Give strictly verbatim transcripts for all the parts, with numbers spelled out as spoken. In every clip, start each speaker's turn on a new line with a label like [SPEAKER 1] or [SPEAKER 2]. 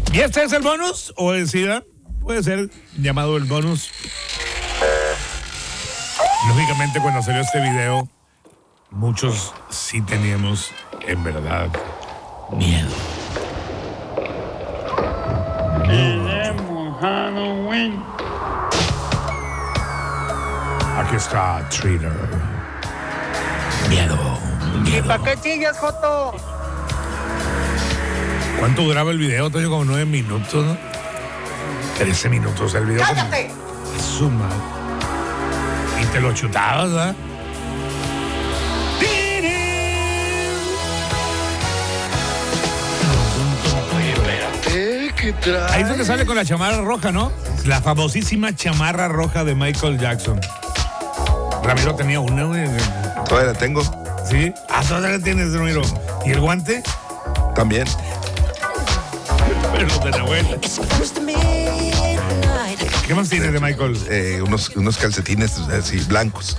[SPEAKER 1] ¿Y este es el bonus? ¿O decida? Puede ser llamado el bonus. Lógicamente, cuando salió este video, muchos sí teníamos, en verdad, miedo.
[SPEAKER 2] Queremos Halloween.
[SPEAKER 1] Aquí está Thriller. Miedo.
[SPEAKER 3] ¿Y para qué chillas, Joto?
[SPEAKER 1] ¿Cuánto duraba el video, Toño? Como nueve minutos, ¿no? Trece minutos el video.
[SPEAKER 3] ¡Cállate!
[SPEAKER 1] Suma. Y te lo chutabas, ¿verdad?
[SPEAKER 4] Eh, ¿qué trae?
[SPEAKER 1] Ahí es donde sale con la chamarra roja, ¿no? La famosísima chamarra roja de Michael Jackson. Ramiro tenía una, güey.
[SPEAKER 4] Todavía la tengo.
[SPEAKER 1] ¿Sí? Ah, todavía la tienes, Ramiro. ¿Y el guante?
[SPEAKER 4] También.
[SPEAKER 1] Pero de la abuela. ¿Qué más tienes de Michael?
[SPEAKER 4] Eh, unos, unos calcetines así, blancos.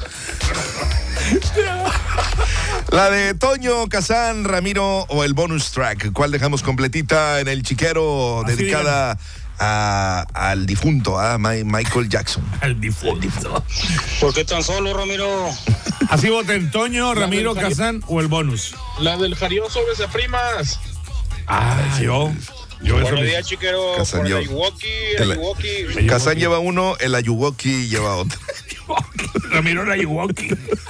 [SPEAKER 4] La de Toño, Kazán, Ramiro o el bonus track. ¿Cuál dejamos completita en el chiquero?
[SPEAKER 1] Así
[SPEAKER 4] Dedicada a, al difunto, a My- Michael Jackson.
[SPEAKER 1] Al difunto.
[SPEAKER 5] ¿Por qué tan solo, Ramiro?
[SPEAKER 1] Así voten Toño, Ramiro, Kazán o el bonus.
[SPEAKER 6] La del Jarioso Besaprimas.
[SPEAKER 1] Ah, yo. Yo eso
[SPEAKER 5] Buenos
[SPEAKER 1] me-
[SPEAKER 5] días, chiquero.
[SPEAKER 4] Kazán,
[SPEAKER 5] Por el
[SPEAKER 4] yo-
[SPEAKER 5] Ayuwoki,
[SPEAKER 4] el-
[SPEAKER 5] el Ayuwoki.
[SPEAKER 4] Kazán lleva uno, el Ayuwoki lleva otro.
[SPEAKER 1] Ramiro la Yuwoki.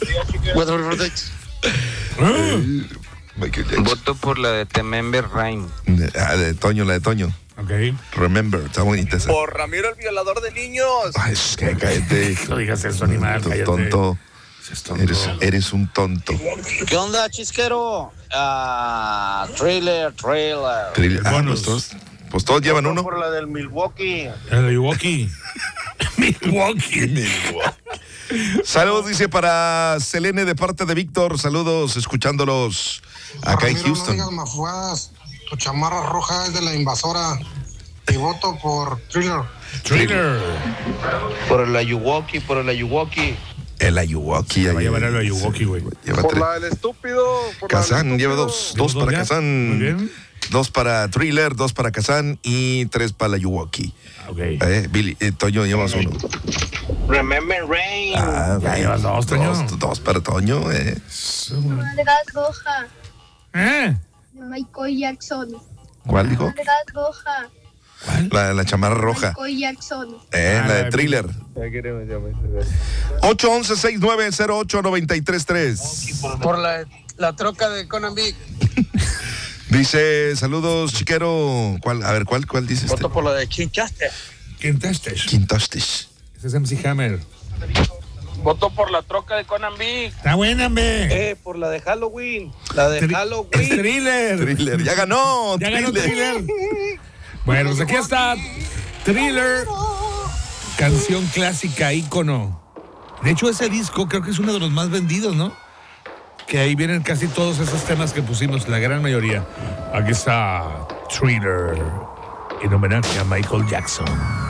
[SPEAKER 4] Michael Jackson.
[SPEAKER 7] Voto por la de Temember Rain.
[SPEAKER 4] Ah, de Toño, la de Toño.
[SPEAKER 1] Ok.
[SPEAKER 4] Remember, está bonita esa.
[SPEAKER 3] Por Ramiro el violador de niños.
[SPEAKER 4] Ay, es que cállate.
[SPEAKER 1] No digas eso, animal.
[SPEAKER 4] Tú,
[SPEAKER 1] Cállate.
[SPEAKER 4] tonto.
[SPEAKER 1] Seas tonto.
[SPEAKER 4] Eres, eres un tonto.
[SPEAKER 3] ¿Qué onda, chisquero? Ah, trailer, trailer.
[SPEAKER 4] Thriller. Ah,
[SPEAKER 1] bonus.
[SPEAKER 4] pues todos, pues todos llevan uno.
[SPEAKER 3] Por la del Milwaukee.
[SPEAKER 1] El Yuwoki. Milwaukee.
[SPEAKER 4] Saludos, dice para Selene de parte de Víctor. Saludos, escuchándolos acá en
[SPEAKER 8] Ramiro,
[SPEAKER 4] Houston.
[SPEAKER 8] No digas mafuadas. Tu chamarra roja es de la invasora. Y voto por Thriller.
[SPEAKER 1] Thriller.
[SPEAKER 3] Por el Ayuwoki, por el Ayuwoki.
[SPEAKER 4] El Ayuwoki.
[SPEAKER 1] Va a llevar el Ayuwoki, güey.
[SPEAKER 4] Lleva
[SPEAKER 6] Por
[SPEAKER 4] tres.
[SPEAKER 6] la del estúpido. por la del
[SPEAKER 4] Kazán lleva
[SPEAKER 6] estúpido.
[SPEAKER 4] dos. Dos
[SPEAKER 1] ¿Llevas
[SPEAKER 4] para
[SPEAKER 1] ya?
[SPEAKER 4] Kazán.
[SPEAKER 1] Muy bien.
[SPEAKER 4] Dos para Thriller, dos para Kazán y tres para la Ayuwoki.
[SPEAKER 1] Ok.
[SPEAKER 4] Eh, Billy, eh, Toño, llevas uno.
[SPEAKER 3] Remember Rain.
[SPEAKER 4] Ah,
[SPEAKER 1] Ya llevas dos, Toño.
[SPEAKER 4] Dos, dos para Toño. Eh.
[SPEAKER 9] Nalgas roja
[SPEAKER 1] ¿Eh?
[SPEAKER 9] de Michael Jackson.
[SPEAKER 4] ¿Cuál dijo?
[SPEAKER 9] Nalgas roja
[SPEAKER 4] La, la chamarra
[SPEAKER 9] de
[SPEAKER 4] roja.
[SPEAKER 9] Michael Jackson.
[SPEAKER 4] Eh,
[SPEAKER 1] Ah,
[SPEAKER 4] la
[SPEAKER 1] la
[SPEAKER 4] de
[SPEAKER 1] de
[SPEAKER 4] Thriller. ocho once, sesenta y nueve, cero ocho, noventa y tres tres.
[SPEAKER 3] Por la, la troca de Conan Big.
[SPEAKER 4] Dice, saludos, chiquero. ¿Cuál? A ver, ¿cuál, cuál dice este?
[SPEAKER 3] Voto por la de Chinchaste.
[SPEAKER 1] ¿Quién testes?
[SPEAKER 4] Quintostes.
[SPEAKER 1] Ese es M C Hammer.
[SPEAKER 5] Voto por la troca de Conan Big.
[SPEAKER 1] Está buena, hombre.
[SPEAKER 3] Eh, por la de Halloween. La de
[SPEAKER 1] Tri- Es
[SPEAKER 3] Halloween.
[SPEAKER 1] Thriller.
[SPEAKER 4] Thriller. Ya ganó.
[SPEAKER 1] Ya ganó
[SPEAKER 4] Thriller.
[SPEAKER 1] Thriller. Bueno, pues aquí está Thriller. Canción clásica, ícono. De hecho, ese disco creo que es uno de los más vendidos, ¿no? Que ahí vienen casi todos esos temas que pusimos, la gran mayoría. Aquí está Thriller, en homenaje a Michael Jackson.